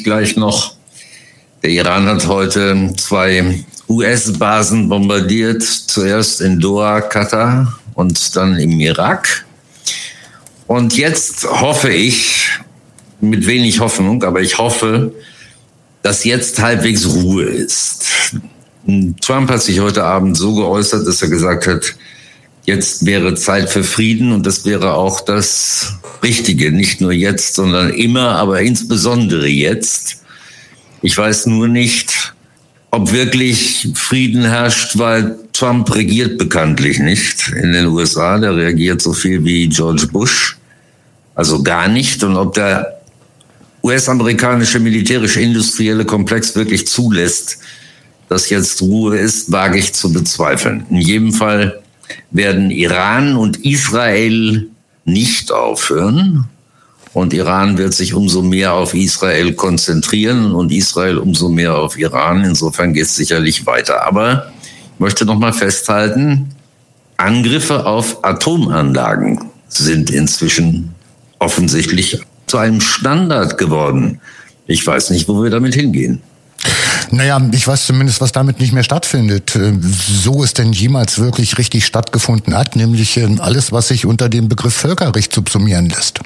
gleich noch. Der Iran hat heute 2 US-Basen bombardiert, zuerst in Doha, Katar und dann im Irak. Und jetzt hoffe ich, mit wenig Hoffnung, aber ich hoffe, dass jetzt halbwegs Ruhe ist. Trump hat sich heute Abend so geäußert, dass er gesagt hat, jetzt wäre Zeit für Frieden und das wäre auch das Richtige. Nicht nur jetzt, sondern immer, aber insbesondere jetzt. Ich weiß nur nicht, ob wirklich Frieden herrscht, weil Trump regiert bekanntlich nicht in den USA. Der reagiert so viel wie George Bush, also gar nicht. Und ob der US-amerikanische militärisch-industrielle Komplex wirklich zulässt, dass jetzt Ruhe ist, wage ich zu bezweifeln. In jedem Fall werden Iran und Israel nicht aufhören. Und Iran wird sich umso mehr auf Israel konzentrieren und Israel umso mehr auf Iran. Insofern geht es sicherlich weiter. Aber ich möchte noch mal festhalten, Angriffe auf Atomanlagen sind inzwischen offensichtlich zu einem Standard geworden. Ich weiß nicht, wo wir damit hingehen. Naja, ich weiß zumindest, was damit nicht mehr stattfindet. So es denn jemals wirklich richtig stattgefunden hat, nämlich alles, was sich unter dem Begriff Völkerrecht subsumieren lässt.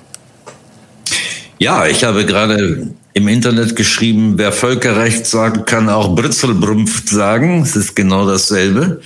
Ja, ich habe gerade im Internet geschrieben, wer Völkerrecht sagt, kann auch Brützelbrumpft sagen. Es ist genau dasselbe.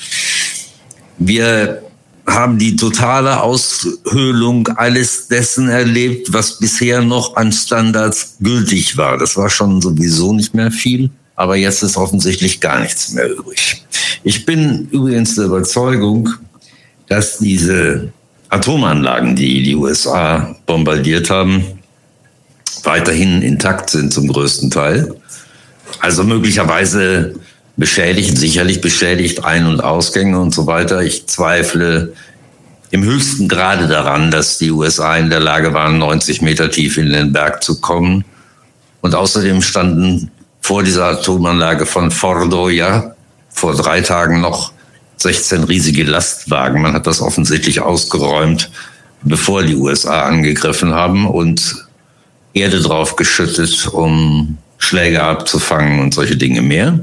Wir haben die totale Aushöhlung alles dessen erlebt, was bisher noch an Standards gültig war. Das war schon sowieso nicht mehr viel, aber jetzt ist offensichtlich gar nichts mehr übrig. Ich bin übrigens der Überzeugung, dass diese Atomanlagen, die die USA bombardiert haben, weiterhin intakt sind zum größten Teil. Also möglicherweise beschädigt, sicherlich beschädigt Ein- und Ausgänge und so weiter. Ich zweifle im höchsten Grade daran, dass die USA in der Lage waren, 90 Meter tief in den Berg zu kommen. Und außerdem standen vor dieser Atomanlage von Fordo ja vor 3 Tagen noch 16 riesige Lastwagen. Man hat das offensichtlich ausgeräumt, bevor die USA angegriffen haben und Erde drauf geschüttet, um Schläge abzufangen und solche Dinge mehr.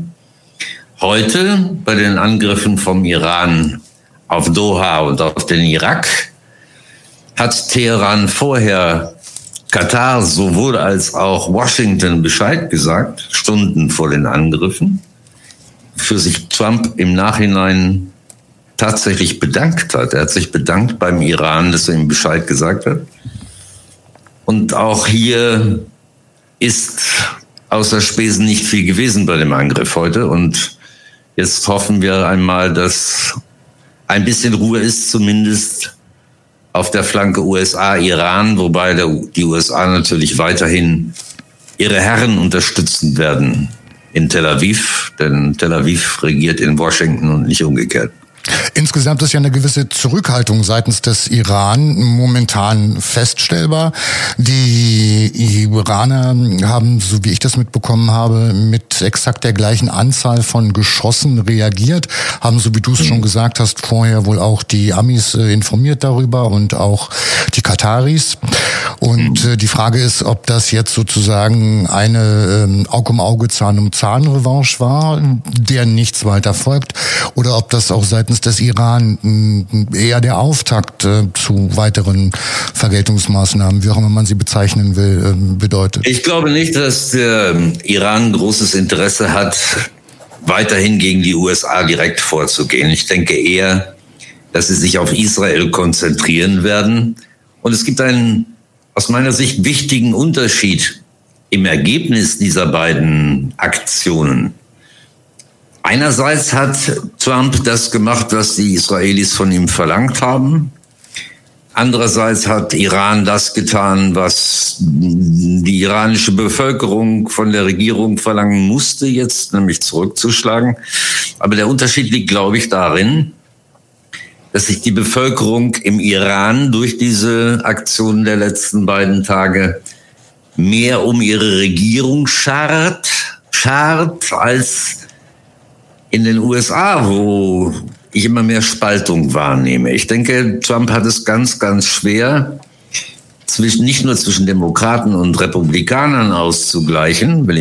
Heute bei den Angriffen vom Iran auf Doha und auf den Irak hat Teheran vorher Katar sowohl als auch Washington Bescheid gesagt, Stunden vor den Angriffen, für sich Trump im Nachhinein tatsächlich bedankt hat. Er hat sich bedankt beim Iran, dass er ihm Bescheid gesagt hat. Und auch hier ist außer Spesen nicht viel gewesen bei dem Angriff heute. Und jetzt hoffen wir einmal, dass ein bisschen Ruhe ist, zumindest auf der Flanke USA-Iran, wobei die USA natürlich weiterhin ihre Herren unterstützen werden in Tel Aviv, denn Tel Aviv regiert in Washington und nicht umgekehrt. Insgesamt ist ja eine gewisse Zurückhaltung seitens des Iran momentan feststellbar. Die Iraner haben, so wie ich das mitbekommen habe, mit exakt der gleichen Anzahl von Geschossen reagiert, haben, so wie du es schon gesagt hast, vorher wohl auch die Amis informiert darüber und auch die Kataris. Und die Frage ist, ob das jetzt sozusagen eine Auge um Auge, Zahn um Zahn Revanche war, der nichts weiter folgt, oder ob das auch seitens des Iran eher der Auftakt zu weiteren Vergeltungsmaßnahmen, wie auch immer man sie bezeichnen will, bedeutet. Ich glaube nicht, dass der Iran großes Interesse hat, weiterhin gegen die USA direkt vorzugehen. Ich denke eher, dass sie sich auf Israel konzentrieren werden. Und es gibt einen aus meiner Sicht wichtigen Unterschied im Ergebnis dieser beiden Aktionen. Einerseits hat Trump das gemacht, was die Israelis von ihm verlangt haben. Andererseits hat Iran das getan, was die iranische Bevölkerung von der Regierung verlangen musste, jetzt nämlich zurückzuschlagen. Aber der Unterschied liegt, glaube ich, darin, dass sich die Bevölkerung im Iran durch diese Aktionen der letzten beiden Tage mehr um ihre Regierung schart als in den USA, wo ich immer mehr Spaltung wahrnehme. Ich denke, Trump hat es ganz, ganz schwer, nicht nur zwischen Demokraten und Republikanern auszugleichen, will